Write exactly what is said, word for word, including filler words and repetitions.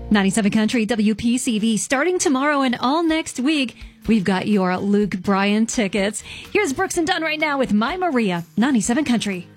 ninety-seven Country W P C V starting tomorrow and all next week. We've got your Luke Bryan tickets. Here's Brooks and Dunn right now with My Maria, ninety-seven Country.